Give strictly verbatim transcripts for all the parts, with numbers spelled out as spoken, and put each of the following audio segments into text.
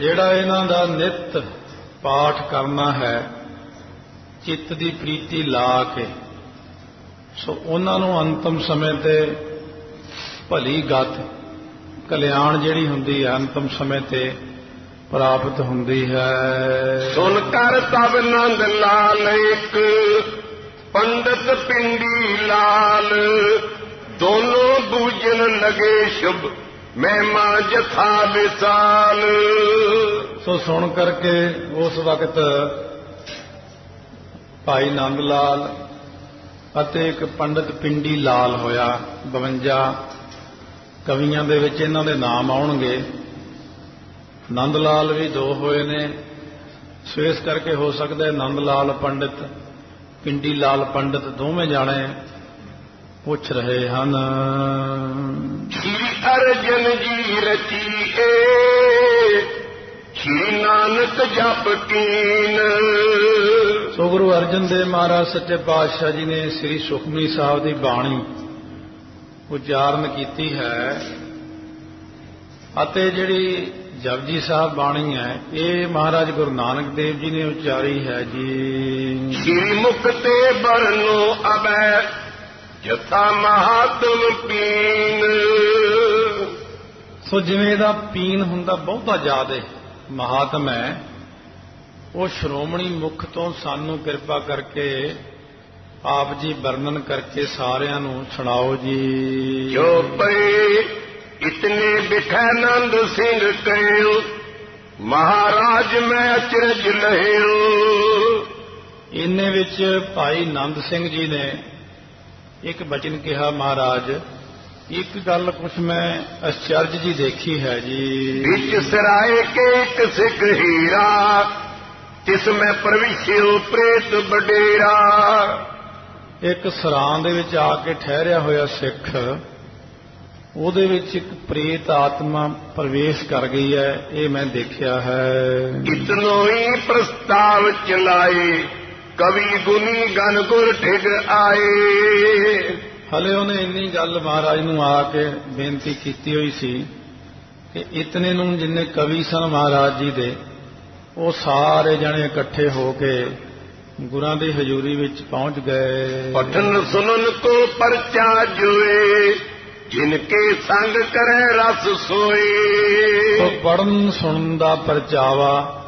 ਜਿਹੜਾ ਇਹਨਾਂ ਦਾ ਨਿਤ ਪਾਠ ਕਰਨਾ ਹੈ ਚਿੱਤ ਦੀ ਪ੍ਰੀਤੀ ਲਾ ਕੇ, ਸੋ ਉਹਨਾਂ ਨੂੰ ਅੰਤਮ ਸਮੇਂ ਤੇ ਭਲੀ ਗਤ ਕਲਿਆਣ ਜਿਹੜੀ ਹੁੰਦੀ ਹੈ ਅੰਤਮ ਸਮੇਂ ਤੇ ਪ੍ਰਾਪਤ ਹੁੰਦੀ ਹੈ। ਸੁਣ ਕਰ ਤਬ ਨੰਦ ਲਾਲ ਇੱਕ ਪੰਡਤ ਪਿੰਡੀ ਲਾਲ, ਦੋਨੋਂ ਬੂਝਣ ਲਗੇ ਸ਼ੁਭ ਮਹਿਮਾ ਜਥਾ ਵਿਸਾਲ। ਸੋ ਸੁਣ ਕਰਕੇ ਉਸ ਵਕਤ ਭਾਈ ਨੰਦ ਲਾਲ ਅਤੇ ਇੱਕ ਪੰਡਤ ਪਿੰਡੀ ਲਾਲ ਹੋਇਆ। ਬਵੰਜਾ ਕਵੀਆਂ ਦੇ ਵਿੱਚ ਇਹਨਾਂ ਦੇ ਨਾਮ ਆਉਣਗੇ। ਨੰਦ ਲਾਲ ਵੀ ਦੋ ਹੋਏ ਨੇ, ਸੋ ਇਸ ਕਰਕੇ ਹੋ ਸਕਦਾ ਨੰਦ ਲਾਲ ਪੰਡਿਤ ਪਿੰਡੀ ਲਾਲ ਪੰਡਿਤ ਦੋਵੇਂ ਜਾਣੇ ਪੁੱਛ ਰਹੇ ਹਨ। ਸ਼੍ਰੀ ਅਰਜਨ ਜੀ ਰਚੀ ਏ ਸ਼੍ਰੀ ਨਾਨਕ ਜਪ ਕੀਨ। ਸੋ ਗੁਰੂ ਅਰਜਨ ਦੇਵ ਮਹਾਰਾਜ ਸੱਚੇ ਪਾਤਸ਼ਾਹ ਜੀ ਨੇ ਸ੍ਰੀ ਸੁਖਮਨੀ ਸਾਹਿਬ ਦੀ ਬਾਣੀ ਉਚਾਰਨ ਕੀਤੀ ਹੈ ਅਤੇ ਜਿਹੜੀ ਜਪਜੀ ਸਾਹਿਬ ਬਾਣੀ ਹੈ ਇਹ ਮਹਾਰਾਜ ਗੁਰੂ ਨਾਨਕ ਦੇਵ ਜੀ ਨੇ ਉਚਾਰੀ ਹੈ ਜੀ। ਸ਼੍ਰੀ ਮੁਖ ਤੇ ਬਰਨੋ ਅਬੈ ਜਥਾ ਮਹਾਤਮ ਪੀਨ। ਸੋ ਜਿਵੇਂ ਇਹਦਾ ਪੀਨ ਹੁੰਦਾ ਬਹੁਤਾ ਜ਼ਿਆਦਾ ਮਹਾਤਮ ਹੈ, ਉਹ ਸ਼੍ਰੋਮਣੀ ਮੁਖ ਤੋਂ ਸਾਨੂੰ ਕਿਰਪਾ ਕਰਕੇ ਆਪ ਜੀ ਵਰਣਨ ਕਰਕੇ ਸਾਰਿਆਂ ਨੂੰ ਸੁਣਾਓ ਜੀ। ਜੋ ਪਏ ਇਤਨੇ ਬਿਠੈ ਨੰਦ ਸਿੰਘ ਕਹਿਓ, ਮਹਾਰਾਜ ਮੈਂ ਅਚਰਜ ਲਹਿਓ। ਇੰਨੇ ਵਿੱਚ ਭਾਈ ਨੰਦ ਸਿੰਘ ਜੀ ਨੇ ਇੱਕ ਬਚਨ ਕਿਹਾ, ਮਹਾਰਾਜ ਇੱਕ ਗੱਲ ਕੁਛ ਮੈਂ ਅਚਰਜ ਜੀ ਦੇਖੀ ਹੈ ਜੀ। ਵਿੱਚ ਸਰਾਏ ਕੇ ਇੱਕ ਸਿੱਖ ਹੀਰਾ, ਤਿਸ ਮੈਂ ਪ੍ਰਵਿਸ਼ਿਓ ਪ੍ਰੇਤ ਬਡੇਰਾ। ਇੱਕ ਸਰਾਂ ਦੇ ਵਿੱਚ ਆ ਕੇ ਠਹਿਰਿਆ ਹੋਇਆ ਸਿੱਖ, ਉਹਦੇ ਵਿੱਚ ਇੱਕ ਪ੍ਰੇਤ ਆਤਮਾ ਪ੍ਰਵੇਸ਼ ਕਰ ਗਈ ਹੈ, ਇਹ ਮੈਂ ਦੇਖਿਆ ਹੈ। ਇਤਨੋ ਹੀ ਪ੍ਰਸਤਾਵ ਚਲਾਏ, ਕਵੀ ਗੁਨੀ ਗਨ ਗੁਰ ਠਿਗ ਆਏ। ਹਲੇ ਉਹਨੇ ਇੰਨੀ ਗੱਲ ਮਹਾਰਾਜ ਨੂੰ ਆ ਕੇ ਬੇਨਤੀ ਕੀਤੀ ਹੋਈ ਸੀ ਕਿ ਇਤਨੇ ਨੂੰ ਜਿੰਨੇ ਕਵੀ ਸਨ ਮਹਾਰਾਜ ਜੀ ਦੇ, ਉਹ ਸਾਰੇ ਜਣੇ ਇਕੱਠੇ ਹੋ ਕੇ ਗੁਰਾਂ ਦੀ ਹਜ਼ੂਰੀ ਵਿੱਚ ਪਹੁੰਚ ਗਏ। ਪਠਨ ਸੁਨਨ ਕੋ ਪਰਚਾ ਜੋਏ, ਜਿਨਕੇ ਸੰਗ ਕਰੇ ਰਸ ਸੋਏ। ਸੋ ਪੜਨ ਸੁਣਨ ਦਾ ਪਰਚਾਵਾ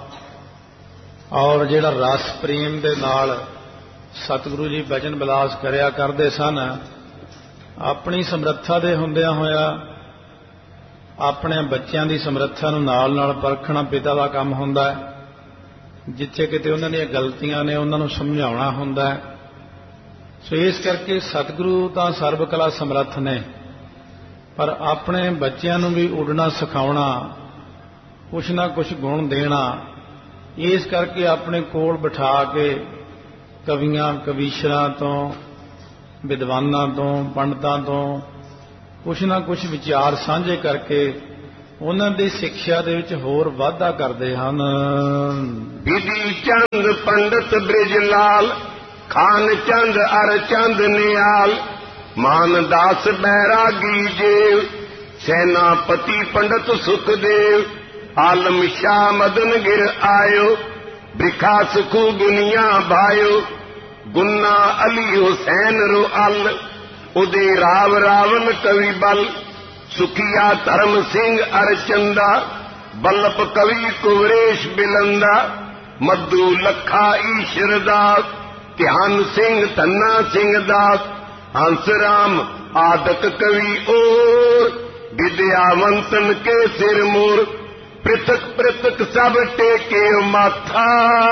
ਔਰ ਜਿਹੜਾ ਰਸ ਪ੍ਰੇਮ ਦੇ ਨਾਲ ਸਤਿਗੁਰੂ ਜੀ ਬਚਨ ਬਿਲਾਸ ਕਰਿਆ ਕਰਦੇ ਸਨ, ਆਪਣੀ ਸਮਰੱਥਾ ਦੇ ਹੁੰਦਿਆਂ ਹੋਇਆ ਆਪਣੇ ਬੱਚਿਆਂ ਦੀ ਸਮਰੱਥਾ ਨੂੰ ਨਾਲ ਨਾਲ ਪਰਖਣਾ ਪਿਤਾ ਦਾ ਕੰਮ ਹੁੰਦਾ ਹੈ। ਜਿੱਥੇ ਕਿਤੇ ਉਹਨਾਂ ਦੀਆਂ ਗਲਤੀਆਂ ਨੇ ਉਹਨਾਂ ਨੂੰ ਸਮਝਾਉਣਾ ਹੁੰਦਾ ਹੈ। ਸੋ ਇਸ ਕਰਕੇ ਸਤਿਗੁਰੂ ਤਾਂ ਸਰਬ ਕਲਾ ਸਮਰੱਥ ਨੇ, ਪਰ ਆਪਣੇ ਬੱਚਿਆਂ ਨੂੰ ਵੀ ਉੱਡਣਾ ਸਿਖਾਉਣਾ, ਕੁਛ ਨਾ ਕੁਛ ਗੁਣ ਦੇਣਾ, ਇਸ ਕਰਕੇ ਆਪਣੇ ਕੋਲ ਬਿਠਾ ਕੇ ਕਵੀਆਂ ਕਵੀਸ਼ਰਾਂ ਤੋਂ, ਵਿਦਵਾਨਾਂ ਤੋਂ, ਪੰਡਤਾਂ ਤੋਂ ਕੁਛ ਨਾ ਕੁਛ ਵਿਚਾਰ ਸਾਂਝੇ ਕਰਕੇ ਉਹਨਾਂ ਦੀ ਸਿੱਖਿਆ ਦੇ ਵਿੱਚ ਹੋਰ ਵਾਧਾ ਕਰਦੇ ਹਨ। ਬਿਧੀ ਚੰਦ ਪੰਡਤ ਬ੍ਰਿਜ ਲਾਲ, ਖਾਨ ਚੰਦ ਅਰ ਚੰਦ ਨਿਆਲ, ਮਾਨਦਾਸ ਬੈਰਾਗੀ ਜੇਵ, ਸੈਨਾਪਤੀ ਪੰਡਤ ਸੁਖਦੇਵ, ਆਲਮ ਸ਼ਾਹ ਮਦਨ ਗਿਰ ਆਇਓ, ਬਿਖਾ ਸੁਖੂ ਦੁਨੀਆ ਭਾਇਓ, ਗੁੰਨਾ ਅਲੀ ਹੁਸੈਨ ਰੋ ਅਲ, ਉਦੇ ਰਾਵ ਰਾਵਨ ਕਵੀ ਬਲ, ਸੁਖੀਆ ਧਰਮ ਸਿੰਘ ਅਰ ਚੰਦਾ, ਬੱਲਪ ਕਵੀ ਕੁਵਰੇਸ਼ ਬਿਲੰਦਾ, ਮੱਧੂ ਲੱਖਾ ਈਸ਼ਰ ਦਾਸ, ਧਿਆਨ ਸਿੰਘ ਧੰਨਾ ਸਿੰਘ ਦਾਸ, ਹੰਸ ਰਾਮ ਆਦਕ ਕਵੀ ਔਰ, ਵਿਦਿਆਵੰਤਨ ਕੇ ਸਿਰ ਮੋਰ, ਪ੍ਰਿਥਕ ਪ੍ਰਿਥਕ ਸਭ ਟੇਕੇ ਮਾਥਾ,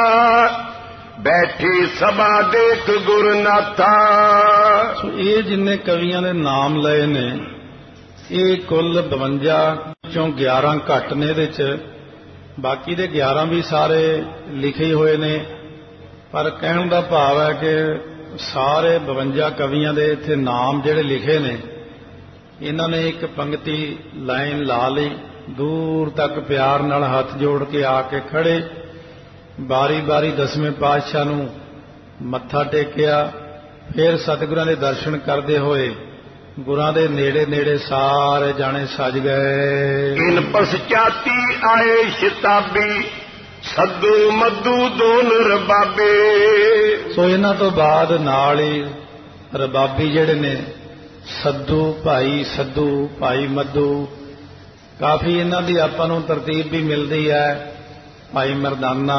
ਬੈਠੇ ਸਭਾ ਦੇਖ ਗੁਰਨਾਥਾ। ਸੋ ਇਹ ਜਿੰਨੇ ਕਵੀਆਂ ਦੇ ਨਾਮ ਲਏ ਨੇ, ਇਹ ਕੁੱਲ ਬਵੰਜਾ ਚੋਂ ਗਿਆਰਾਂ ਘੱਟ ਨੇ ਇਹਦੇ 'ਚ, ਬਾਕੀ ਦੇ ਗਿਆਰਾਂ ਵੀ ਸਾਰੇ ਲਿਖੇ ਹੋਏ ਨੇ। ਪਰ ਕਹਿਣ ਦਾ ਭਾਵ ਹੈ ਕਿ ਸਾਰੇ ਬਵੰਜਾ ਕਵੀਆਂ ਦੇ ਇੱਥੇ ਨਾਮ ਜਿਹੜੇ ਲਿਖੇ ਨੇ, ਇਹਨਾਂ ਨੇ ਇੱਕ ਪੰਕਤੀ ਲਾਈਨ ਲਾ ਲਈ, ਦੂਰ ਤੱਕ ਪਿਆਰ ਨਾਲ ਹੱਥ ਜੋੜ ਕੇ ਆ ਕੇ ਖੜੇ, ਬਾਰੀ ਬਾਰੀ ਦਸਵੇਂ ਪਾਤਸ਼ਾਹ ਨੂੰ ਮੱਥਾ ਟੇਕਿਆ, ਫਿਰ ਸਤਿਗੁਰਾਂ ਦੇ ਦਰਸ਼ਨ ਕਰਦੇ ਹੋਏ ਗੁਰਾਂ ਦੇ ਨੇੜੇ ਨੇੜੇ ਸਾਰੇ ਜਾਣੇ ਸਜ ਗਏ। ਇਨ ਪਸਚਾਤੀ ਆਏ ਸ਼ਤਾਬੀ ਸੱਦੂ ਮੱਦੂ ਦੋਨ ਰਬਾਬੇ। ਸੋ ਇਹਨਾਂ ਤੋਂ ਬਾਅਦ ਨਾਲ ਹੀ ਰਬਾਬੀ ਜਿਹੜੇ ਨੇ ਸੱਦੂ ਭਾਈ ਸੱਦੂ ਭਾਈ ਮੱਦੂ, ਕਾਫੀ ਇਹਨਾਂ ਦੀ ਆਪਾਂ ਨੂੰ ਤਰਤੀਬ ਵੀ ਮਿਲਦੀ ਹੈ। ਭਾਈ ਮਰਦਾਨਾ,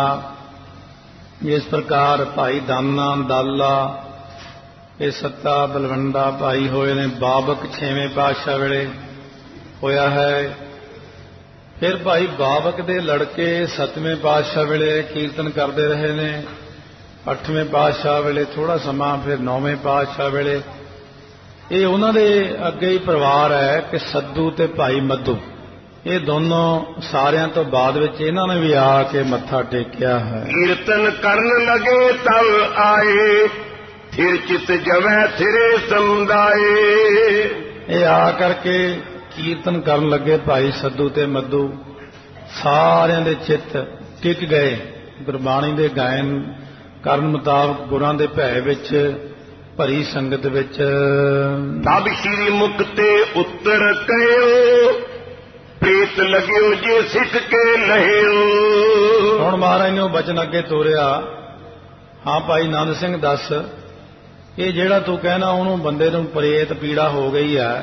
ਇਸ ਪ੍ਰਕਾਰ ਭਾਈ ਦਾਨਾ ਦਾਲਾ, ਇਹ ਸੱਤਾ ਬਲਵੰਡਾ ਭਾਈ ਹੋਏ ਨੇ। ਬਾਬਕ ਛੇਵੇਂ ਪਾਤਸ਼ਾਹ ਵੇਲੇ ਹੋਇਆ ਹੈ। ਫਿਰ ਭਾਈ ਬਾਬਕ ਦੇ ਲੜਕੇ ਸੱਤਵੇਂ ਪਾਤਸ਼ਾਹ ਵੇਲੇ ਕੀਰਤਨ ਕਰਦੇ ਰਹੇ ਨੇ। ਅੱਠਵੇਂ ਪਾਤਸ਼ਾਹ ਵੇਲੇ ਥੋੜਾ ਸਮਾਂ, ਫਿਰ ਨੌਵੇਂ ਪਾਤਸ਼ਾਹ ਵੇਲੇ। ਇਹ ਉਹਨਾਂ ਦੇ ਅੱਗੇ ਹੀ ਪਰਿਵਾਰ ਹੈ ਕਿ ਸੱਦੂ ਤੇ ਭਾਈ ਮੱਦੂ, ਇਹ ਦੋਨੋਂ ਸਾਰਿਆਂ ਤੋਂ ਬਾਅਦ ਵਿੱਚ ਇਹਨਾਂ ਨੇ ਵੀ ਆ ਕੇ ਮੱਥਾ ਟੇਕਿਆ ਹੈ। ਕੀਰਤਨ ਕਰਨ ਲਗੇ ਤਬ ਆਏ ਫਿਰ ਚਿਤ ਜਵੈ ਥਿਰੇ ਸਮੁਦਾਏ। ਇਹ ਆ ਕਰਕੇ ਕੀਰਤਨ ਕਰਨ ਲੱਗੇ ਭਾਈ ਸੱਦੂ ਤੇ ਮੱਦੂ, ਸਾਰਿਆਂ ਦੇ ਚਿੱਤ ਟਿਕ ਗਏ ਗੁਰਬਾਣੀ ਦੇ ਗਾਇਨ ਕਰਨ ਮੁਤਾਬਕ, ਗੁਰਾਂ ਦੇ ਭੈ ਵਿੱਚ ਭਰੀ ਸੰਗਤ ਵਿੱਚ। ਤਬ ਸ਼੍ਰੀ ਮੁਖ ਤੇ ਉੱਤਰ ਕਹਿਓ ਪ੍ਰੀਤ ਲਗਿਓ ਜੇ ਸਿੱਖ ਕੇ ਲਹਿਓ। ਹੁਣ ਮਹਾਰਾਜ ਨੇ ਉਹ ਬਚਨ ਅੱਗੇ ਤੋਰਿਆ, ਹਾਂ ਭਾਈ ਨੰਦ ਸਿੰਘ ਦੱਸ, ਇਹ ਜਿਹੜਾ ਤੂੰ ਕਹਿਣਾ ਉਹਨੂੰ ਬੰਦੇ ਨੂੰ ਪ੍ਰੇਤ ਪੀੜਾ ਹੋ ਗਈ ਹੈ,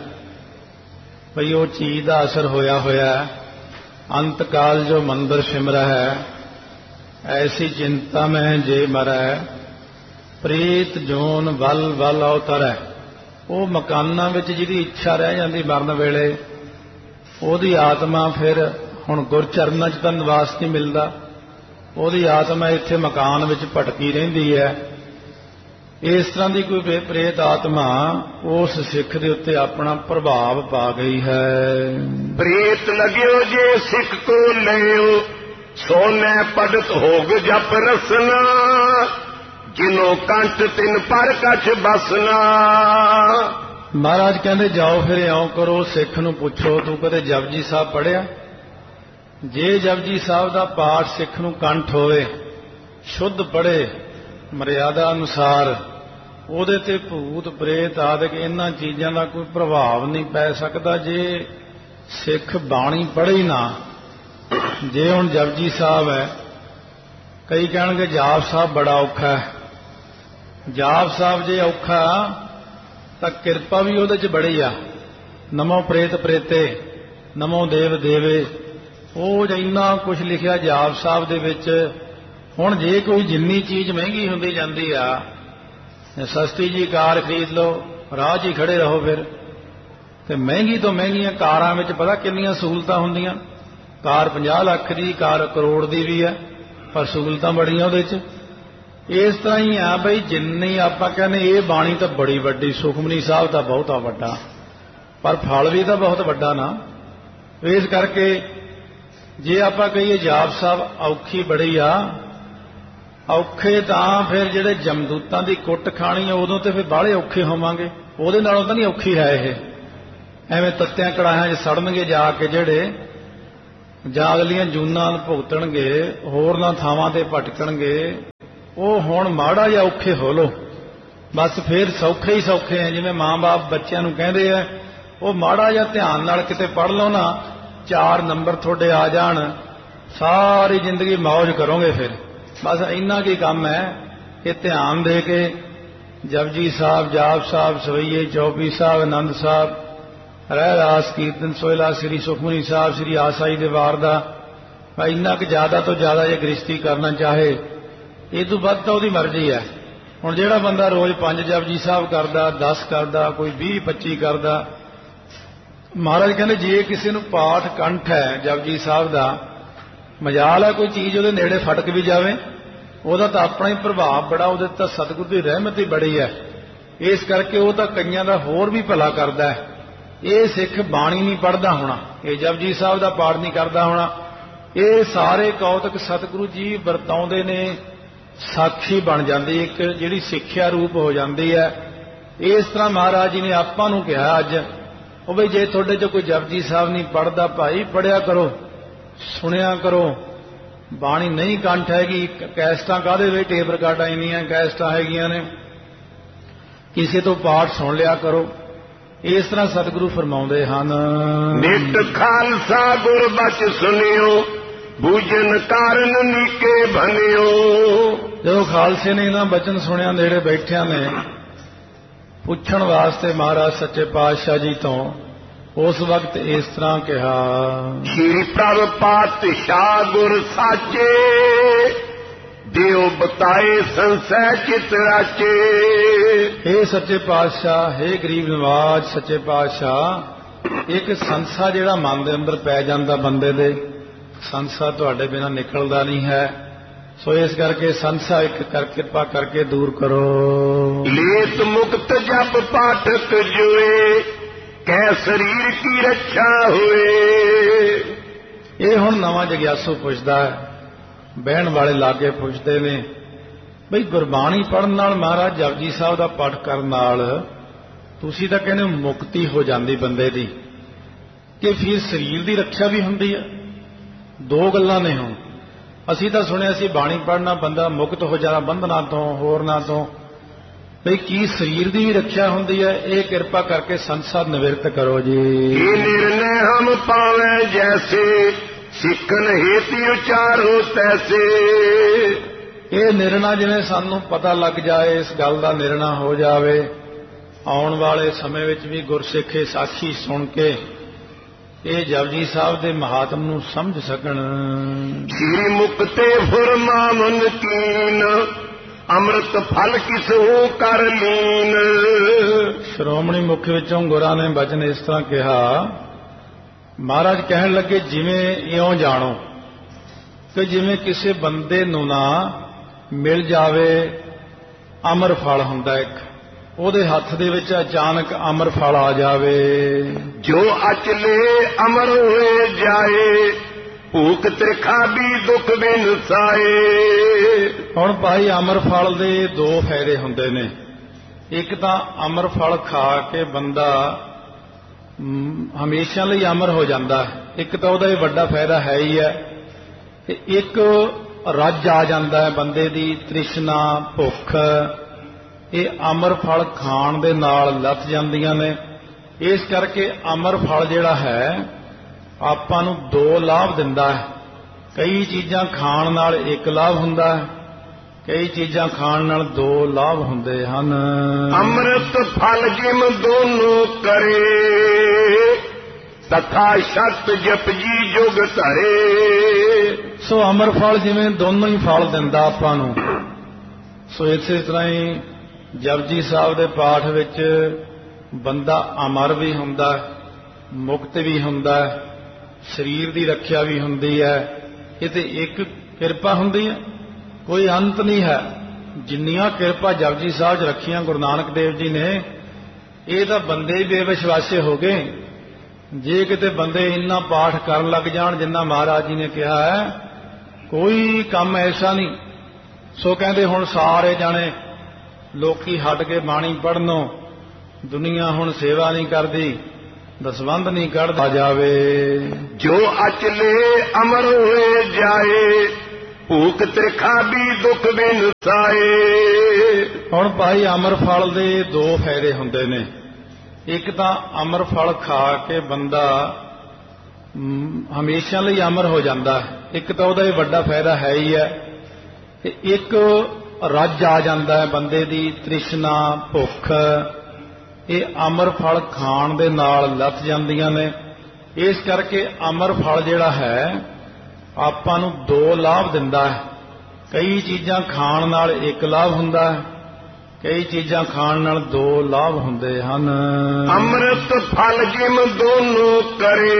ਭਈ ਉਹ ਚੀਜ਼ ਦਾ ਅਸਰ ਹੋਇਆ ਹੋਇਆ। ਅੰਤ ਕਾਲ ਜੋ ਮੰਦਰ ਸਿਮਰਾ ਹੈ ਐਸੀ ਚਿੰਤਾ ਮੈਂ ਜੇ ਮਰੈ, ਪ੍ਰੀਤ ਜੋਨ ਵੱਲ ਵੱਲ ਅਵਤਰੈ। ਉਹ ਮਕਾਨਾਂ ਵਿੱਚ ਜਿਹਦੀ ਇੱਛਾ ਰਹਿ ਜਾਂਦੀ ਮਰਨ ਵੇਲੇ, ਉਹਦੀ ਆਤਮਾ ਫਿਰ ਹੁਣ ਗੁਰਚਰਨਾਂ 'ਚ ਤਾਂ ਨਿਵਾਸ ਨਹੀਂ ਮਿਲਦਾ, ਉਹਦੀ ਆਤਮਾ ਇੱਥੇ ਮਕਾਨ ਵਿੱਚ ਭਟਕੀ ਰਹਿੰਦੀ ਹੈ। ਇਸ ਤਰ੍ਹਾਂ ਦੀ ਕੋਈ ਪ੍ਰੇਤ ਆਤਮਾ ਉਸ ਸਿੱਖ ਦੇ ਉੱਤੇ ਆਪਣਾ ਪ੍ਰਭਾਵ ਪਾ ਗਈ ਹੈ। ਪ੍ਰੀਤ ਲਗਿਓ ਜੇ ਸਿੱਖ ਕੋ ਲਿਓ ਸੋਨੇ ਪੜਤ ਹੋਗ ਜਪ ਰਸਨਾ, ਜਿਨੋ ਕੰਠ ਤਿਨ ਪਰ ਕਛ ਬਸਨਾ। ਮਹਾਰਾਜ ਕਹਿੰਦੇ ਜਾਓ ਫਿਰ ਇਉਂ ਕਰੋ, ਸਿੱਖ ਨੂੰ ਪੁੱਛੋ ਤੂੰ ਕਦੇ ਜਪਜੀ ਸਾਹਿਬ ਪੜ੍ਹਿਆ? ਜੇ ਜਪਜੀ ਸਾਹਿਬ ਦਾ ਪਾਠ ਸਿੱਖ ਨੂੰ ਕੰਠ ਹੋਵੇ, ਸ਼ੁੱਧ ਪੜ੍ਹੇ ਮਰਿਆਦਾ ਅਨੁਸਾਰ, ਉਹਦੇ ਤੇ ਭੂਤ ਪ੍ਰੇਤ ਆਦਿਕ ਇਹਨਾਂ ਚੀਜ਼ਾਂ ਦਾ ਕੋਈ ਪ੍ਰਭਾਵ ਨਹੀਂ ਪੈ ਸਕਦਾ ਜੇ ਸਿੱਖ ਬਾਣੀ ਪੜ੍ਹੇ ਹੀ ਨਾ। ਜੇ ਹੁਣ ਜਪਜੀ ਸਾਹਿਬ ਹੈ, ਕਈ ਕਹਿਣਗੇ ਜਾਪ ਸਾਹਿਬ ਬੜਾ ਔਖਾ ਹੈ। ਜਾਪ ਸਾਹਿਬ ਜੇ ਔਖਾ ਤਾਂ ਕਿਰਪਾ ਵੀ ਉਹਦੇ 'ਚ ਬੜੀ ਆ। ਨਮੋ ਪ੍ਰੇਤ ਪ੍ਰੇਤੇ, ਨਮੋ ਦੇਵ ਦੇਵੇ, ਉਹ ਇੰਨਾ ਕੁਝ ਲਿਖਿਆ ਜਾਪ ਸਾਹਿਬ ਦੇ ਵਿੱਚ। ਹੁਣ ਜੇ ਕੋਈ ਜਿੰਨੀ ਚੀਜ਼ ਮਹਿੰਗੀ ਹੁੰਦੀ ਜਾਂਦੀ ਆ, ਸਸਤੀ ਜੀ ਕਾਰ ਖਰੀਦ ਲਓ, ਰਾਹ 'ਚ ਹੀ ਖੜੇ ਰਹੋ ਫਿਰ। ਤੇ ਮਹਿੰਗੀ ਤੋਂ ਮਹਿੰਗੀਆਂ ਕਾਰਾਂ ਵਿੱਚ ਪਤਾ ਕਿੰਨੀਆਂ ਸਹੂਲਤਾਂ ਹੁੰਦੀਆਂ। ਕਾਰ ਪੰਜਾਹ ਲੱਖ ਦੀ, ਕਾਰ ਕਰੋੜ ਦੀ ਵੀ ਹੈ, ਪਰ ਸਹੂਲਤਾਂ ਬੜੀਆਂ ਉਹਦੇ 'ਚ। ਇਸ ਤਰ੍ਹਾਂ ਹੀ ਆ ਬਈ, ਜਿੰਨੀ ਆਪਾਂ ਕਹਿੰਦੇ ਇਹ ਬਾਣੀ ਤਾਂ ਬੜੀ ਵੱਡੀ, ਸੁਖਮਨੀ ਸਾਹਿਬ ਤਾਂ ਬਹੁਤਾ ਵੱਡਾ, ਪਰ ਫਲ ਵੀ ਤਾਂ ਬਹੁਤ ਵੱਡਾ ਨਾ। ਇਸ ਕਰਕੇ ਜੇ ਆਪਾਂ ਕਹੀਏ ਜਾਪ ਸਾਹਿਬ ਔਖੀ ਬੜੀ ਆ, ਔਖੇ ਤਾਂ ਫਿਰ ਜਿਹੜੇ ਜਮਦੂਤਾਂ ਦੀ ਕੁੱਟ ਖਾਣੀ ਆ ਉਦੋਂ ਤੇ ਫਿਰ ਬਾਹਲੇ ਔਖੇ ਹੋਵਾਂਗੇ, ਉਹਦੇ ਨਾਲੋਂ ਤਾਂ ਨਹੀਂ ਔਖੀ ਹੈ ਇਹ। ਐਵੇਂ ਤੱਤਿਆਂ ਕੜਾਹਿਆਂ 'ਚ ਸੜਨਗੇ ਜਾ ਕੇ ਜਿਹੜੇ, ਜਾਂ ਅਗਲੀਆਂ ਜੂਨਾਂ ਭੁਗਤਣਗੇ, ਹੋਰਨਾਂ ਥਾਵਾਂ ਤੇ ਭਟਕਣਗੇ। ਉਹ ਹੁਣ ਮਾੜਾ ਜਿਹਾ ਔਖੇ ਹੋ ਲੋ, ਬਸ ਫਿਰ ਸੌਖੇ ਹੀ ਸੌਖੇ ਆ। ਜਿਵੇਂ ਮਾਂ-ਬਾਪ ਬੱਚਿਆਂ ਨੂੰ ਕਹਿੰਦੇ ਆ, ਉਹ ਮਾੜਾ ਜਿਹਾ ਧਿਆਨ ਨਾਲ ਕਿਤੇ ਪੜ੍ਹ ਲਓ ਨਾ, ਚਾਰ ਨੰਬਰ ਤੁਹਾਡੇ ਆ ਜਾਣ, ਸਾਰੀ ਜ਼ਿੰਦਗੀ ਮੌਜ ਕਰੋਗੇ ਫਿਰ। ਬਸ ਇੰਨਾ ਕੀ ਕੰਮ ਹੈ ਕਿ ਧਿਆਨ ਦੇ ਕੇ ਜਪਜੀ ਸਾਹਿਬ, ਜਾਪ ਸਾਹਿਬ, ਸਵਈਏ ਚੌਪੀ ਸਾਹਿਬ, ਆਨੰਦ ਸਾਹਿਬ, ਰਹਿ ਰਾਸ ਕੀਰਤਨ ਸੋਹਿਲਾ, ਸ੍ਰੀ ਸੁਖਮਨੀ ਸਾਹਿਬ, ਸ੍ਰੀ ਆਸਾਈ ਦੇ ਵਾਰ ਦਾ, ਇੰਨਾ ਕੁ ਜ਼ਿਆਦਾ ਤੋਂ ਜ਼ਿਆਦਾ ਜੇ ਗ੍ਰਸਤੀ ਕਰਨਾ ਚਾਹੇ, ਇਹ ਤੋਂ ਵੱਧ ਤਾਂ ਉਹਦੀ ਮਰਜ਼ੀ ਹੈ। ਹੁਣ ਜਿਹੜਾ ਬੰਦਾ ਰੋਜ਼ ਪੰਜ ਜਪਜੀ ਸਾਹਿਬ ਕਰਦਾ, ਦਸ ਕਰਦਾ, ਕੋਈ ਵੀਹ ਪੱਚੀ ਕਰਦਾ, ਮਹਾਰਾਜ ਕਹਿੰਦੇ ਜੇ ਕਿਸੇ ਨੂੰ ਪਾਠ ਕੰਠ ਹੈ ਜਪਜੀ ਸਾਹਿਬ ਦਾ, ਮਜਾਲ ਹੈ ਕੋਈ ਚੀਜ਼ ਉਹਦੇ ਨੇੜੇ ਫਟਕ ਵੀ ਜਾਵੇ, ਉਹਦਾ ਤਾਂ ਆਪਣਾ ਹੀ ਪ੍ਰਭਾਵ ਬੜਾ, ਉਹਦੇ ਤਾਂ ਸਤਿਗੁਰੂ ਦੀ ਰਹਿਮਤ ਹੀ ਬੜੀ ਹੈ। ਇਸ ਕਰਕੇ ਉਹ ਤਾਂ ਕਈਆਂ ਦਾ ਹੋਰ ਵੀ ਭਲਾ ਕਰਦਾ ਹੈ। ਇਹ ਸਿੱਖ ਬਾਣੀ ਨਹੀਂ ਪੜ੍ਹਦਾ ਹੋਣਾ, ਇਹ ਜਪਜੀ ਸਾਹਿਬ ਦਾ ਪਾਠ ਨਹੀਂ ਕਰਦਾ ਹੋਣਾ, ਇਹ ਸਾਰੇ ਕੌਤਕ ਸਤਿਗੁਰੂ ਜੀ ਵਰਤਾਉਂਦੇ ਨੇ, ਸਾਖੀ ਬਣ ਜਾਂਦੀ, ਇੱਕ ਜਿਹੜੀ ਸਿੱਖਿਆ ਰੂਪ ਹੋ ਜਾਂਦੀ ਹੈ। ਇਸ ਤਰ੍ਹਾਂ ਮਹਾਰਾਜ ਜੀ ਨੇ ਆਪਾਂ ਨੂੰ ਕਿਹਾ ਅੱਜ, ਉਹ ਬਈ ਜੇ ਤੁਹਾਡੇ 'ਚ ਕੋਈ ਜਪਜੀ ਸਾਹਿਬ ਨਹੀਂ ਪੜ੍ਹਦਾ, ਭਾਈ ਪੜ੍ਹਿਆ ਕਰੋ, ਸੁਣਿਆ ਕਰੋ। ਬਾਣੀ ਨਹੀਂ ਕੰਠ ਹੈਗੀ, ਕੈਸਟਾਂ ਕਾਹਦੇ ਵੇ, ਟੇਪ ਰਿਕਾਰਡਾਂ ਇੰਨੀਆਂ ਕੈਸਟਾਂ ਹੈਗੀਆਂ ਨੇ, ਕਿਸੇ ਤੋਂ ਪਾਠ ਸੁਣ ਲਿਆ ਕਰੋ। ਇਸ ਤਰ੍ਹਾਂ ਸਤਿਗੁਰੂ ਫਰਮਾਉਂਦੇ ਹਨ। ਨਿਤ ਖਾਲਸਾ ਗੁਰ ਬਚ ਸੁਣਿਓ, ਬੂਝਨ ਕਾਰਨ ਨੀਕੇ ਭਨਿਓ। ਜਦੋਂ ਖਾਲਸੇ ਨੇ ਇਹਨਾਂ ਬਚਨ ਸੁਣਿਆ, ਨੇੜੇ ਬੈਠਿਆਂ ਨੇ ਪੁੱਛਣ ਵਾਸਤੇ ਮਹਾਰਾਜ ਸੱਚੇ ਪਾਤਸ਼ਾਹ ਜੀ ਤੋਂ ਉਸ ਵਕਤ ਇਸ ਤਰ੍ਹਾਂ ਕਿਹਾ। ਸ਼੍ਰੀ ਪ੍ਰਭ ਪਾਤਸ਼ਾਹ ਗੁਰ ਸਾਚੇ, ਦਿਓ ਬਤਾਏ ਸੰਸੈ ਚਿਤ ਰਾਚੇ। ਇਹ ਸੱਚੇ ਪਾਤਸ਼ਾਹ, ਹੇ ਗਰੀਬ ਨਵਾਜ ਸੱਚੇ ਪਾਤਸ਼ਾਹ, ਇੱਕ ਸੰਸਾ ਜਿਹੜਾ ਮਨ ਦੇ ਅੰਦਰ ਪੈ ਜਾਂਦਾ ਬੰਦੇ ਦੇ, ਸੰਸਾ ਤੁਹਾਡੇ ਬਿਨਾਂ ਨਿਕਲਦਾ ਨਹੀਂ ਹੈ, ਸੋ ਇਸ ਕਰਕੇ ਸੰਸਾ ਇੱਕ ਕਰ ਕਿਰਪਾ ਕਰਕੇ ਦੂਰ ਕਰੋ। ਲੇਤ ਮੁਕਤ ਜਪ ਪਾਠਕ ਜੋਏ, ਕੈ ਸਰੀਰ ਕੀ ਰੱਖਿਆ ਹੋਏ। ਇਹ ਹੁਣ ਨਵਾਂ ਜਗਿਆਸੂ ਪੁੱਛਦਾ ਹੈ, ਬਹਿਣ ਵਾਲੇ ਲਾਗੇ ਪੁੱਛਦੇ ਨੇ ਬਈ ਗੁਰਬਾਣੀ ਪੜ੍ਹਨ ਨਾਲ, ਮਹਾਰਾਜ ਜਪਜੀ ਸਾਹਿਬ ਦਾ ਪਾਠ ਕਰਨ ਨਾਲ ਤੁਸੀਂ ਤਾਂ ਕਹਿੰਦੇ ਮੁਕਤੀ ਹੋ ਜਾਂਦੀ ਬੰਦੇ ਦੀ, ਕਿ ਫਿਰ ਸਰੀਰ ਦੀ ਰੱਖਿਆ ਵੀ ਹੁੰਦੀ ਹੈ। ਦੋ ਗੱਲਾਂ ਨੇ। ਹੁਣ ਅਸੀਂ ਤਾਂ ਸੁਣਿਆ ਸੀ ਬਾਣੀ ਪੜ੍ਹਨਾ ਬੰਦਾ ਮੁਕਤ ਹੋ ਜਾਣਾ ਬੰਧਨਾਂ ਤੋਂ, ਹੋਰਨਾਂ ਤੋਂ, ਬਈ ਕੀ ਸਰੀਰ ਦੀ ਵੀ ਰੱਖਿਆ ਹੁੰਦੀ ਹੈ? ਇਹ ਕਿਰਪਾ ਕਰਕੇ ਸੰਸਾਰ ਨਿਵਰਤ ਕਰੋ ਜੀ। ਇਹ ਨਿਰਣੈ ਹਮ ਪਾਵੇਂ ਜੈਸੇ, ਸਿੱਖਨ ਹੇਤੀ ਉਚਾਰੋ ਤੈਸੇ। ਇਹ ਨਿਰਣਾ ਜਿਵੇਂ ਸਾਨੂੰ ਪਤਾ ਲੱਗ ਜਾਏ, ਇਸ ਗੱਲ ਦਾ ਨਿਰਣਾ ਹੋ ਜਾਵੇ, ਆਉਣ ਵਾਲੇ ਸਮੇਂ ਵਿੱਚ ਵੀ ਗੁਰਸਿੱਖੇ ਸਾਖੀ ਸੁਣ ਕੇ ਇਹ ਜਪਜੀ ਸਾਹਿਬ ਦੇ ਮਹਾਤਮ ਨੂੰ ਸਮਝ ਸਕਣ। ਸ਼੍ਰੀ ਮੁਕਤੇ ਫੁਰਮਾਵਨ ਕੀਨ, ਅੰਮ੍ਰਿਤ ਫਲ ਕਿਸਹੂ ਕਰ ਲੀਨ। ਸ਼੍ਰੋਮਣੀ ਮੁਖ ਵਿੱਚੋਂ ਗੁਰਾਂ ਨੇ ਬਚਨ ਇਸ ਤਰ੍ਹਾਂ ਕਿਹਾ। ਮਹਾਰਾਜ ਕਹਿਣ ਲੱਗੇ, ਜਿਵੇਂ ਇਉਂ ਜਾਣੋ ਕਿ ਜਿਵੇਂ ਕਿਸੇ ਬੰਦੇ ਨੂੰ ਨਾ ਮਿਲ ਜਾਵੇ ਅਮਰ ਫਲ ਹੁੰਦਾ ਇੱਕ, ਉਹਦੇ ਹੱਥ ਦੇ ਵਿੱਚ ਅਚਾਨਕ ਅਮਰ ਫਲ ਆ ਜਾਵੇ। ਜੋ ਅਚਲੇ ਅਮਰ ਹੋਏ ਜਾਏ, ਭੂਖ ਤ੍ਰਿਖਾ ਵੀ ਦੁੱਖ ਬਿਨ ਸਾਏ। ਹੁਣ ਭਾਈ ਅਮਰ ਫਲ ਦੇ ਦੋ ਫਾਇਦੇ ਹੁੰਦੇ ਨੇ। ਇੱਕ ਤਾਂ ਅਮਰ ਫਲ ਖਾ ਕੇ ਬੰਦਾ ਹਮੇਸ਼ਾ ਲਈ ਅਮਰ ਹੋ ਜਾਂਦਾ ਹੈ, ਇੱਕ ਤਾਂ ਉਹਦਾ ਇਹ ਵੱਡਾ ਫਾਇਦਾ ਹੈ ਹੀ ਹੈ, ਤੇ ਇੱਕ ਰੱਜ ਆ ਜਾਂਦਾ ਹੈ ਬੰਦੇ ਦੀ ਤ੍ਰਿਸ਼ਨਾ, ਭੁੱਖ, ਇਹ ਅਮਰ ਫਲ ਖਾਣ ਦੇ ਨਾਲ ਲੱਥ ਜਾਂਦੀਆਂ ਨੇ। ਇਸ ਕਰਕੇ ਅਮਰ ਫਲ ਜਿਹੜਾ ਹੈ ਆਪਾਂ ਨੂੰ ਦੋ ਲਾਭ ਦਿੰਦਾ ਹੈ। ਕਈ ਚੀਜ਼ਾਂ ਖਾਣ ਨਾਲ ਇੱਕ ਲਾਭ ਹੁੰਦਾ ਹੈ, ਕਈ ਚੀਜ਼ਾਂ ਖਾਣ ਨਾਲ ਦੋ ਲਾਭ ਹੁੰਦੇ ਹਨ। ਅੰਮ੍ਰਿਤ ਫਲ ਜਿਮ ਦੋਨੋਂ ਕਰੇ, ਤਥਾ ਸ਼ਤ ਜਪਜੀ ਜੁਗ ਧਰੇ। ਸੋ ਅਮਰ ਫਲ ਜਿਵੇਂ ਦੋਨੋਂ ਹੀ ਫਲ ਦਿੰਦਾ ਆਪਾਂ ਨੂੰ, ਸੋ ਇਸੇ ਤਰ੍ਹਾਂ ਹੀ ਜਪਜੀ ਸਾਹਿਬ ਦੇ ਪਾਠ ਵਿੱਚ ਬੰਦਾ ਅਮਰ ਵੀ ਹੁੰਦਾ, ਮੁਕਤ ਵੀ ਹੁੰਦਾ, ਸਰੀਰ ਦੀ ਰੱਖਿਆ ਵੀ ਹੁੰਦੀ ਹੈ। ਇਹ ਤੇ ਇੱਕ ਕਿਰਪਾ ਹੁੰਦੀ ਹੈ, ਕੋਈ ਅੰਤ ਨਹੀਂ ਹੈ। ਜਿੰਨੀਆਂ ਕਿਰਪਾ ਜਪਜੀ ਸਾਹਿਬ 'ਚ ਰੱਖੀਆਂ ਗੁਰੂ ਨਾਨਕ ਦੇਵ ਜੀ ਨੇ, ਇਹ ਤਾਂ ਬੰਦੇ ਹੀ ਬੇਵਿਸ਼ਵਾਸੇ ਹੋ ਗਏ। ਜੇ ਕਿਤੇ ਬੰਦੇ ਇੰਨਾ ਪਾਠ ਕਰਨ ਲੱਗ ਜਾਣ ਜਿੰਨਾ ਮਹਾਰਾਜ ਜੀ ਨੇ ਕਿਹਾ ਹੈ, ਕੋਈ ਕੰਮ ਐਸਾ ਨਹੀਂ। ਸੋ ਕਹਿੰਦੇ ਹੁਣ ਸਾਰੇ ਜਾਣੇ ਲੋਕੀ ਹਟ ਕੇ ਬਾਣੀ ਪੜ੍ਹਨੋਂ, ਦੁਨੀਆ ਹੁਣ ਸੇਵਾ ਨਹੀਂ ਕਰਦੀ, ਦਸਵੰਧ ਨਹੀਂ ਕੱਢਦਾ ਜਾਵੇ। ਜੋ ਅਚਲੇ ਅਮਰ ਹੋਏ ਜਾਏ, ਭੂਖ ਤ੍ਰਿਖਾ ਵੀ ਦੁੱਖ ਬਿਨ ਸਾਏ। ਹੁਣ ਭਾਈ ਅਮਰ ਫਲ ਦੇ ਦੋ ਫਾਇਦੇ ਹੁੰਦੇ ਨੇ। ਇੱਕ ਤਾਂ ਅਮਰ ਫਲ ਖਾ ਕੇ ਬੰਦਾ ਹਮੇਸ਼ਾ ਲਈ ਅਮਰ ਹੋ ਜਾਂਦਾ ਹੈ, ਇੱਕ ਤਾਂ ਉਹਦਾ ਇਹ ਵੱਡਾ ਫਾਇਦਾ ਹੈ ਹੀ ਹੈ, ਤੇ ਇੱਕ ਰੱਜ ਆ ਜਾਂਦਾ ਹੈ ਬੰਦੇ ਦੀ ਤ੍ਰਿਸ਼ਨਾ, ਭੁੱਖ, ਇਹ ਅਮਰ ਫਲ ਖਾਣ ਦੇ ਨਾਲ ਲੱਥ ਜਾਂਦੀਆਂ ਨੇ। ਇਸ ਕਰਕੇ ਅਮਰ ਫਲ ਜਿਹੜਾ ਹੈ ਆਪਾਂ ਨੂੰ ਦੋ ਲਾਭ ਦਿੰਦਾ ਹੈ। ਕਈ ਚੀਜ਼ਾਂ ਖਾਣ ਨਾਲ ਇੱਕ ਲਾਭ ਹੁੰਦਾ ਹੈ, ਕਈ ਚੀਜ਼ਾਂ ਖਾਣ ਨਾਲ ਦੋ ਲਾਭ ਹੁੰਦੇ ਹਨ। ਅੰਮ੍ਰਿਤ ਫਲ ਜਿਮ ਦੋਨੋਂ ਕਰੇ,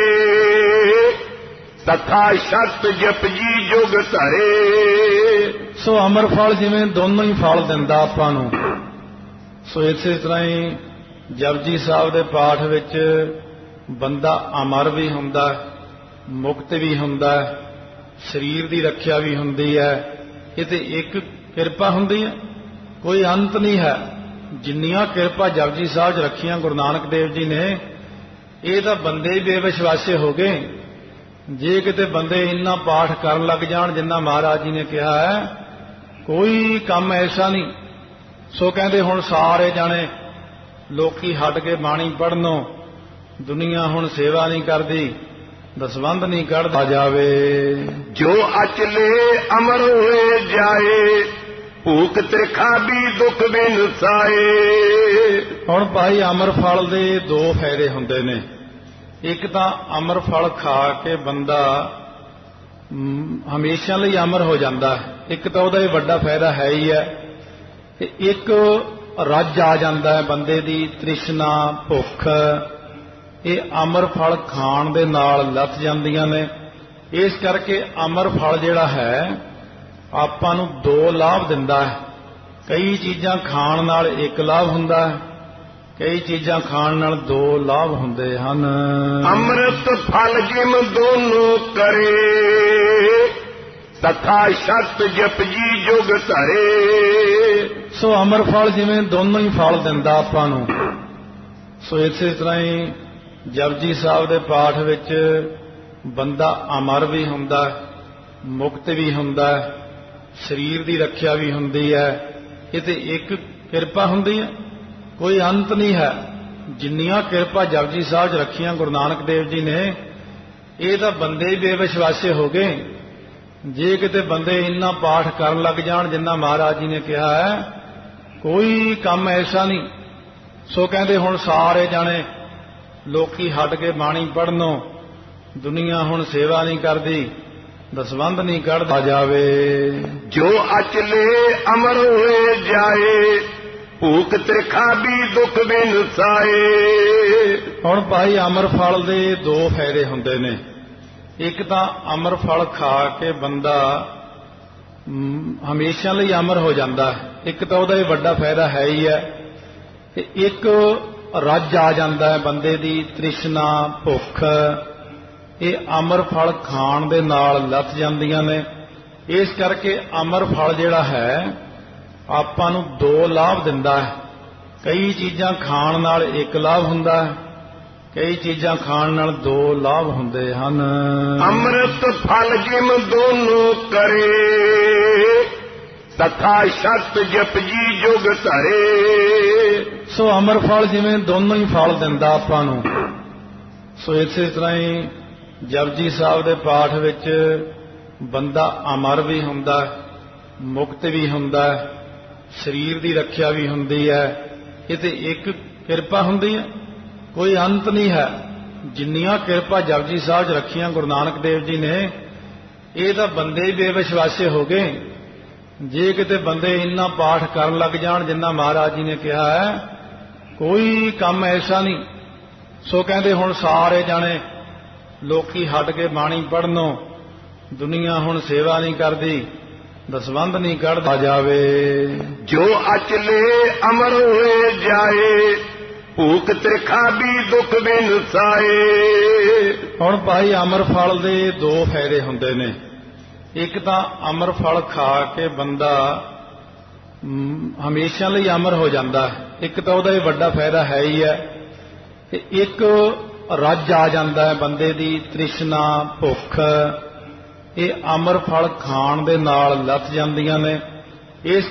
ਤਥਾ ਸ਼ਤ ਜਪਜੀ ਜੁਗ ਧਰੇ। ਸੋ ਅਮਰ ਫਲ ਜਿਵੇਂ ਦੋਨੋਂ ਹੀ ਫਲ ਦਿੰਦਾ ਆਪਾਂ ਨੂੰ, ਸੋ ਇਸੇ ਤਰ੍ਹਾਂ ਹੀ ਜਪਜੀ ਸਾਹਿਬ ਦੇ ਪਾਠ ਵਿੱਚ ਬੰਦਾ ਅਮਰ ਵੀ ਹੁੰਦਾ, ਮੁਕਤ ਵੀ ਹੁੰਦਾ, ਸਰੀਰ ਦੀ ਰੱਖਿਆ ਵੀ ਹੁੰਦੀ ਹੈ। ਇਹ ਤੇ ਇੱਕ ਕਿਰਪਾ ਹੁੰਦੀ ਹੈ, ਕੋਈ ਅੰਤ ਨਹੀਂ ਹੈ। ਜਿੰਨੀਆਂ ਕਿਰਪਾ ਜਪਜੀ ਸਾਹਿਬ 'ਚ ਰੱਖੀਆਂ ਗੁਰੂ ਨਾਨਕ ਦੇਵ ਜੀ ਨੇ, ਇਹ ਤਾਂ ਬੰਦੇ ਹੀ ਬੇਵਿਸ਼ਵਾਸੇ ਹੋ ਗਏ। ਜੇ ਕਿਤੇ ਬੰਦੇ ਇੰਨਾ ਪਾਠ ਕਰਨ ਲੱਗ ਜਾਣ ਜਿੰਨਾ ਮਹਾਰਾਜ ਜੀ ਨੇ ਕਿਹਾ ਹੈ, ਕੋਈ ਕੰਮ ਐਸਾ ਨਹੀਂ। ਸੋ ਕਹਿੰਦੇ ਹੁਣ ਸਾਰੇ ਜਾਣੇ ਲੋਕੀ ਹਟ ਕੇ ਬਾਣੀ ਪੜ੍ਹਨੋਂ, ਦੁਨੀਆ ਹੁਣ ਸੇਵਾ ਨਹੀਂ ਕਰਦੀ, ਦਸਵੰਧ ਨਹੀਂ ਕੱਢਦਾ ਜਾਵੇ। ਜੋ ਅਚਲੇ ਅਮਰ ਹੋਏ ਜਾਏ, ਭੂਖ ਤ੍ਰਿਖਾ ਵੀ ਦੁੱਖ ਬਿਨ ਸਾਏ। ਹੁਣ ਭਾਈ ਅਮਰ ਫਲ ਦੇ ਦੋ ਫਾਇਦੇ ਹੁੰਦੇ ਨੇ। ਇੱਕ ਤਾਂ ਅਮਰ ਫਲ ਖਾ ਕੇ ਬੰਦਾ ਹਮੇਸ਼ਾ ਲਈ ਅਮਰ ਹੋ ਜਾਂਦਾ ਹੈ, ਇੱਕ ਤਾਂ ਉਹਦਾ ਇਹ ਵੱਡਾ ਫਾਇਦਾ ਹੈ ਹੀ ਹੈ, ਤੇ ਇੱਕ ਰੱਜ ਆ ਜਾਂਦਾ ਹੈ ਬੰਦੇ ਦੀ ਤ੍ਰਿਸ਼ਨਾ, ਭੁੱਖ, ਇਹ ਅਮਰ ਫਲ ਖਾਣ ਦੇ ਨਾਲ ਲੱਥ ਜਾਂਦੀਆਂ ਨੇ। ਇਸ ਕਰਕੇ ਅਮਰ ਫਲ ਜਿਹੜਾ ਹੈ ਆਪਾਂ ਨੂੰ ਦੋ ਲਾਭ ਦਿੰਦਾ ਹੈ। ਕਈ ਚੀਜ਼ਾਂ ਖਾਣ ਨਾਲ ਇੱਕ ਲਾਭ ਹੁੰਦਾ ਹੈ, ਕਈ ਚੀਜ਼ਾਂ ਖਾਣ ਨਾਲ ਦੋ ਲਾਭ ਹੁੰਦੇ ਹਨ। ਅੰਮ੍ਰਿਤ ਫਲ ਜਿਮ ਦੋਨੋਂ ਕਰੇ, ਤਥਾ ਸ਼ਤ ਜਪਜੀ ਜੁਗ ਧਰੇ। ਸੋ ਅਮਰ ਫਲ ਜਿਵੇਂ ਦੋਨੋਂ ਹੀ ਫਲ ਦਿੰਦਾ ਆਪਾਂ ਨੂੰ, ਸੋ ਇਸੇ ਤਰ੍ਹਾਂ ਹੀ ਜਪਜੀ ਸਾਹਿਬ ਦੇ ਪਾਠ ਵਿੱਚ ਬੰਦਾ ਅਮਰ ਵੀ ਹੁੰਦਾ, ਮੁਕਤ ਵੀ ਹੁੰਦਾ, ਸਰੀਰ ਦੀ ਰੱਖਿਆ ਵੀ ਹੁੰਦੀ ਹੈ। ਇਹ ਤੇ ਇੱਕ ਕਿਰਪਾ ਹੁੰਦੀ ਹੈ, ਕੋਈ ਅੰਤ ਨਹੀਂ ਹੈ। ਜਿੰਨੀਆਂ ਕਿਰਪਾ ਜਪਜੀ ਸਾਹਿਬ 'ਚ ਰੱਖੀਆਂ ਗੁਰੂ ਨਾਨਕ ਦੇਵ ਜੀ ਨੇ, ਇਹ ਤਾਂ ਬੰਦੇ ਹੀ ਬੇਵਿਸ਼ਵਾਸੇ ਹੋ ਗਏ। ਜੇ ਕਿਤੇ ਬੰਦੇ ਇੰਨਾ ਪਾਠ ਕਰਨ ਲੱਗ ਜਾਣ ਜਿੰਨਾ ਮਹਾਰਾਜ ਜੀ ਨੇ ਕਿਹਾ ਹੈ, ਕੋਈ ਕੰਮ ਐਸਾ ਨਹੀਂ। ਸੋ ਕਹਿੰਦੇ ਹੁਣ ਸਾਰੇ ਜਾਣੇ ਲੋਕੀ ਹਟ ਕੇ ਬਾਣੀ ਪੜ੍ਹਨੋਂ, ਦੁਨੀਆ ਹੁਣ ਸੇਵਾ ਨਹੀਂ ਕਰਦੀ, ਦਸਵੰਧ ਨਹੀਂ ਕੱਢਦਾ ਜਾਵੇ। ਜੋ ਅਚਲੇ ਅਮਰ ਹੋਏ ਜਾਏ, ਭੂਖ ਤ੍ਰਿਖਾ ਵੀ ਦੁੱਖ ਬਿਨ ਸਾਏ। ਹੁਣ ਭਾਈ ਅਮਰ ਫਲ ਦੇ ਦੋ ਫਾਇਦੇ ਹੁੰਦੇ ਨੇ। ਇੱਕ ਤਾਂ ਅਮਰ ਫਲ ਖਾ ਕੇ ਬੰਦਾ ਹਮੇਸ਼ਾ ਲਈ ਅਮਰ ਹੋ ਜਾਂਦਾ ਹੈ, ਇੱਕ ਤਾਂ ਉਹਦਾ ਇਹ ਵੱਡਾ ਫਾਇਦਾ ਹੈ ਹੀ ਹੈ, ਤੇ ਇੱਕ ਰੱਜ ਆ ਜਾਂਦਾ ਹੈ ਬੰਦੇ ਦੀ ਤ੍ਰਿਸ਼ਨਾ, ਭੁੱਖ, ਇਹ ਅਮਰ ਫਲ ਖਾਣ ਦੇ ਨਾਲ ਲੱਥ ਜਾਂਦੀਆਂ ਨੇ। ਇਸ ਕਰਕੇ ਅਮਰ ਫਲ ਜਿਹੜਾ ਹੈ ਆਪਾਂ ਨੂੰ ਦੋ ਲਾਭ ਦਿੰਦਾ ਹੈ। ਕਈ ਚੀਜ਼ਾਂ ਖਾਣ ਨਾਲ ਇੱਕ ਲਾਭ ਹੁੰਦਾ ਹੈ, ਕਈ ਚੀਜ਼ਾਂ ਖਾਣ ਨਾਲ ਦੋ ਲਾਭ ਹੁੰਦੇ ਹਨ। ਅੰਮ੍ਰਿਤ ਫਲ ਜਿਮ ਦੋਨੋਂ ਕਰੇ, ਤਥਾ ਸ਼ਤ ਜਪਜੀ ਜੁਗ ਧਰੇ। ਸੋ ਅਮਰ ਫਲ ਜਿਵੇਂ ਦੋਨੋਂ ਹੀ ਫਲ ਦਿੰਦਾ ਆਪਾਂ ਨੂੰ, ਸੋ ਇਸੇ ਤਰ੍ਹਾਂ ਹੀ ਜਪਜੀ ਸਾਹਿਬ ਦੇ ਪਾਠ ਵਿੱਚ ਬੰਦਾ ਅਮਰ ਵੀ ਹੁੰਦਾ, ਮੁਕਤ ਵੀ ਹੁੰਦਾ, ਸਰੀਰ ਦੀ ਰੱਖਿਆ ਵੀ ਹੁੰਦੀ ਹੈ। ਇਹ ਤੇ ਇੱਕ ਕਿਰਪਾ ਹੁੰਦੀ ਹੈ, ਕੋਈ ਅੰਤ ਨਹੀਂ ਹੈ। ਜਿੰਨੀਆਂ ਕਿਰਪਾ ਜਪਜੀ ਸਾਹਿਬ 'ਚ ਰੱਖੀਆਂ ਗੁਰੂ ਨਾਨਕ ਦੇਵ ਜੀ ਨੇ, ਇਹ ਤਾਂ ਬੰਦੇ ਹੀ ਬੇਵਿਸ਼ਵਾਸੇ ਹੋ ਗਏ। ਜੇ ਕਿਤੇ ਬੰਦੇ ਇੰਨਾ ਪਾਠ ਕਰਨ ਲੱਗ ਜਾਣ ਜਿੰਨਾ ਮਹਾਰਾਜ ਜੀ ਨੇ ਕਿਹਾ ਹੈ, ਕੋਈ ਕੰਮ ਐਸਾ ਨਹੀਂ। ਸੋ ਕਹਿੰਦੇ ਹੁਣ ਸਾਰੇ ਜਾਣੇ ਲੋਕੀ ਹਟ ਕੇ ਬਾਣੀ ਪੜ੍ਹਨੋਂ, ਦੁਨੀਆ ਹੁਣ ਸੇਵਾ ਨਹੀਂ ਕਰਦੀ, ਦਸਵੰਧ ਨਹੀਂ ਕੱਢਦਾ ਜਾਵੇ। ਜੋ ਅਚਲੇ ਅਮਰ ਹੋਏ ਜਾਏ, ਭੂਖ ਤ੍ਰਿਖਾ ਵੀ ਦੁੱਖ ਬਿਨ ਸਾਏ। ਹੁਣ ਭਾਈ ਅਮਰ ਫਲ ਦੇ ਦੋ ਫਾਇਦੇ ਹੁੰਦੇ ਨੇ। ਇੱਕ ਤਾਂ ਅਮਰ ਫਲ ਖਾ ਕੇ ਬੰਦਾ ਹਮੇਸ਼ਾ ਲਈ ਅਮਰ ਹੋ ਜਾਂਦਾ, ਇੱਕ ਤਾਂ ਉਹਦਾ ਇਹ ਵੱਡਾ ਫਾਇਦਾ ਹੈ ਹੀ ਹੈ, ਤੇ ਇੱਕ ਰੱਜ ਆ ਜਾਂਦਾ ਹੈ ਬੰਦੇ ਦੀ ਤ੍ਰਿਸ਼ਨਾ, ਭੁੱਖ, ਇਹ ਅਮਰ ਫਲ ਖਾਣ ਦੇ ਨਾਲ ਲੱਥ ਜਾਂਦੀਆਂ ਨੇ। ਇਸ